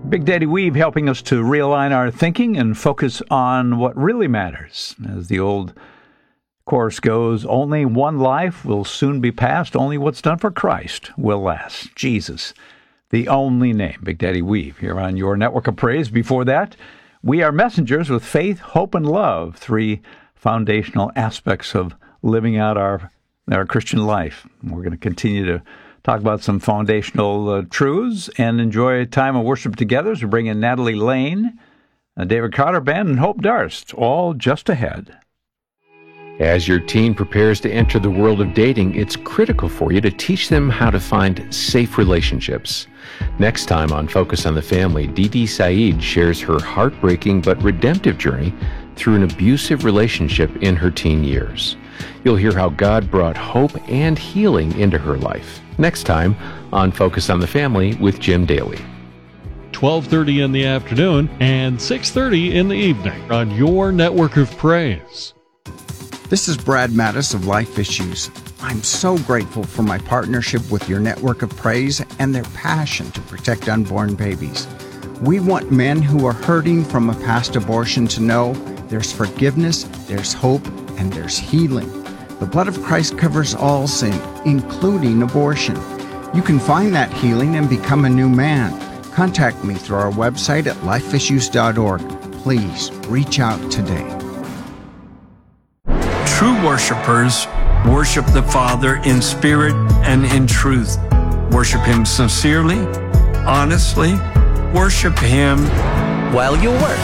Big Daddy Weave helping us to realign our thinking and focus on what really matters. As the old chorus goes, only one life will soon be passed. Only what's done for Christ will last. Jesus, the only name. Big Daddy Weave here on your network of praise. Before that, we are messengers with faith, hope, and love. 3 foundational aspects of living out our Christian life. We're going to continue to talk about some foundational truths and enjoy a time of worship together. So we bring in Natalie Lane, David Carter Band, and Hope Darst, all just ahead. As your teen prepares to enter the world of dating, it's critical for you to teach them how to find safe relationships. Next time on Focus on the Family, Didi Saeed shares her heartbreaking but redemptive journey through an abusive relationship in her teen years. You'll hear how God brought hope and healing into her life. Next time on Focus on the Family with Jim Daly. 12:30 in the afternoon and 6:30 in the evening on your network of praise. This is Brad Mattis of Life Issues. I'm so grateful for my partnership with your network of praise and their passion to protect unborn babies. We want men who are hurting from a past abortion to know there's forgiveness, there's hope, and there's healing. The blood of Christ covers all sin, including abortion. You can find that healing and become a new man. Contact me through our website at lifeissues.org. Please reach out today. True worshipers worship the Father in spirit and in truth. Worship Him sincerely, honestly. Worship Him while you work.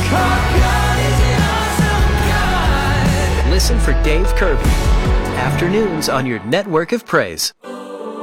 Listen for Dave Kirby. Afternoons on your network of praise.